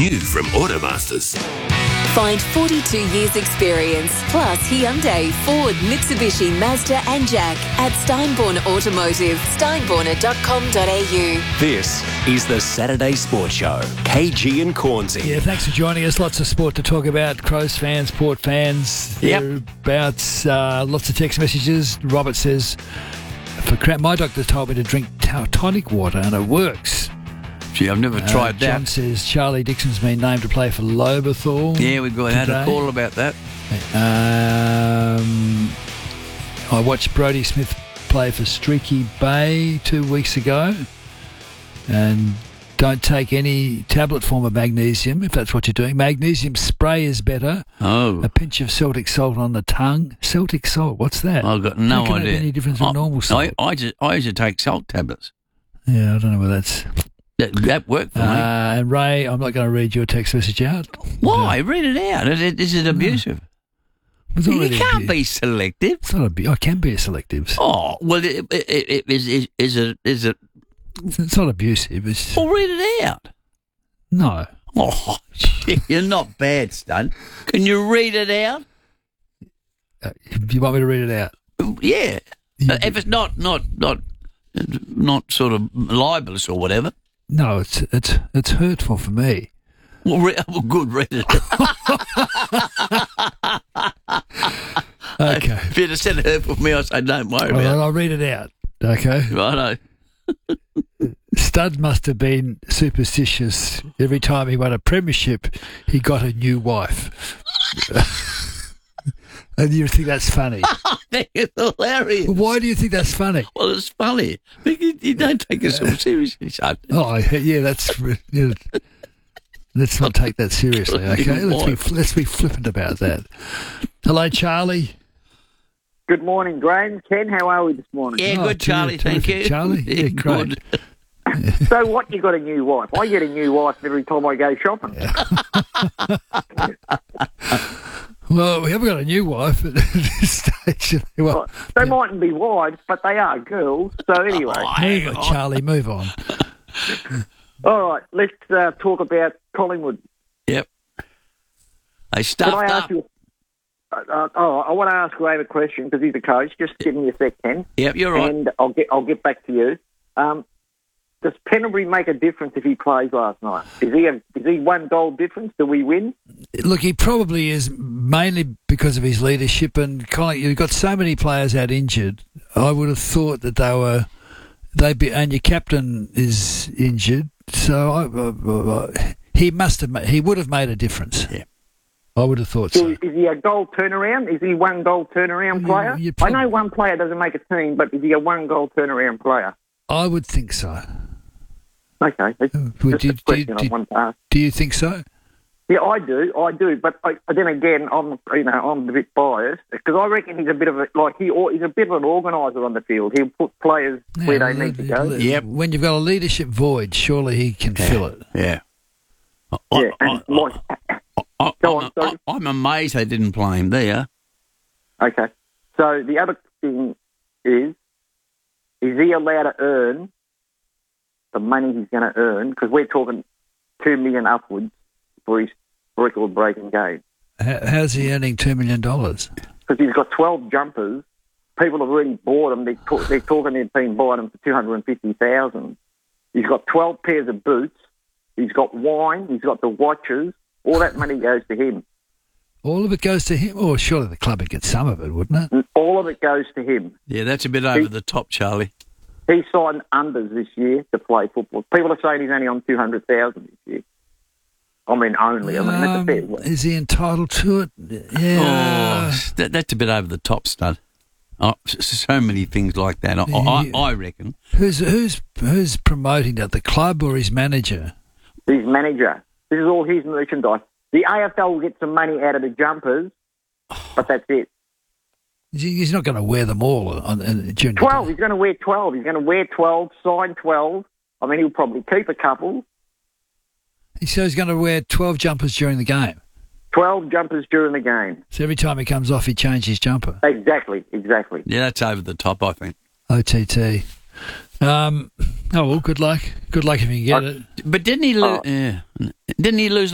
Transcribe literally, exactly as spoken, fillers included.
New from Automasters. Find forty-two years experience plus Hyundai, Ford, Mitsubishi, Mazda and Jack at Steinborn Automotive, steinborner dot com dot a u. This is the Saturday Sports Show. K G and Cornsey. Yeah, thanks for joining us. Lots of sport to talk about. Crows fans, Port fans. Yep. About uh, lots of text messages. Robert says, "For cramp, my doctor told me to drink tonic water and it works." Gee, I've never Uh, tried that. John says Charlie Dixon's been named to play for Lobethal. Yeah, we've got had a today. call about that. Um, I watched Brodie Smith play for Streaky Bay two weeks ago. And don't take any tablet form of magnesium if that's what you're doing. Magnesium spray is better. Oh. A pinch of Celtic salt on the tongue. Celtic salt, what's that? I've got no How can idea. It have any difference from I, normal salt? I, I, just, I used to take salt tablets. Yeah, I don't know whether that's... That, that worked for Uh, me. and Ray, I'm not going to read your text message out. Why? Read it out. Is it, is it abusive? It's You already can't abu- be selective. It's not abu- I can be a selective. Oh, well, it, it, it, it, is, is, is it... Is it It's, it's not abusive. It's well, read it out. no. Oh, shit, you're not bad, Stud. Can you read it out? Uh, you want me to read it out? Yeah. You- Uh, if it's not, not, not, not sort of libelous or whatever. No, it's it's it's hurtful for me. Well, re- well good, read it. Okay. If you'd have said it for me, I'd say, don't worry Well, about I'll read it out. Okay. it. Righto. Stud must have been superstitious. Every time he won a premiership, he got a new wife. And you think that's funny? I think it's hilarious. Well, why do you think that's funny? Well, it's funny. You, you don't take it so seriously, son. Oh, yeah, that's... Yeah. Let's not take that seriously, okay? Let's be, let's be flippant about that. Hello, Charlie. Good morning, Graham. Ken, how are we this morning? Yeah, Oh, good, Charlie. terrific, Thank you. Charlie. Yeah, great. Good. So what, you got a new wife? I get a new wife every time I go shopping. Well, we haven't got a new wife at this stage. Well, They mightn't be wives, but they are girls. So anyway, move on, Charlie, move on. all right, let's uh, talk about Collingwood. Yep. They Can stuffed I ask up. you? Uh, uh, oh, I want to ask Graham a question because he's the coach. Just give me a sec, Ken, Yep, you're right. and I'll get I'll get back to you. Um, does Pendlebury make a difference if he plays last night? Is he a, is he one goal difference? Do we win? Look, he probably is mainly because of his leadership, and Colin, you've got so many players out injured. I would have thought that they were they be, and your captain is injured, so I, uh, uh, he must have ma- he would have made a difference. Yeah. I would have thought So so. is he a goal turnaround? Is he one goal turnaround You- player? you I prob- know one player doesn't make a team, but is he a one goal turnaround player? I would think so. Okay, that's Would just you- a question do- I do- wanted to ask. Do you think so? Yeah, I do, I do, but I, then again, I'm you know I'm a bit biased because I reckon he's a bit of a like he he's a bit of an organiser on the field. He'll put players where Yeah, they need to go. l- Yep. When you've got a leadership void, surely he can fill it. Yeah. I, Yeah, I, and like, I, Go I'm, on, sorry. I, I'm amazed they didn't play him there. okay. So the other thing is, is he allowed to earn the money he's going to earn? Because we're talking two million upwards for his record-breaking game. How, how's he earning two million dollars? Because he's got twelve jumpers. People have already bought them. They're, talk, they're talking they've been buying them for two hundred fifty thousand dollars. He's got twelve pairs of boots. He's got wine. He's got the watches. All that money goes to him. All of it goes to him? Or surely the club would get some of it, wouldn't it? And all of it goes to him. Yeah, that's a bit over the top, Charlie. He signed unders this year to play football. People are saying he's only on two hundred thousand dollars this year. I mean, only. I mean, that's a Um, fair win. is he entitled to it? Yeah. Oh, that, that's a bit over the top, Stud. Oh, s- so many things like that. I, I, I reckon. Who's who's who's promoting that? The club or his manager? His manager. This is all his merchandise. The A F L will get some money out of the jumpers, but that's it. He- He's not going to wear them all on, on, during twelve. the He's going to wear twelve. He's going to wear twelve, sign twelve. I mean, he'll probably keep a couple. He says he's going to wear twelve jumpers during the game. twelve jumpers during the game. So every time he comes off, he changes his jumper. Exactly, exactly. Yeah, that's over the top, I think. O T T. Um, oh, well, good luck. Good luck if you can get I- it. But didn't he lose? Oh. Yeah, didn't he lose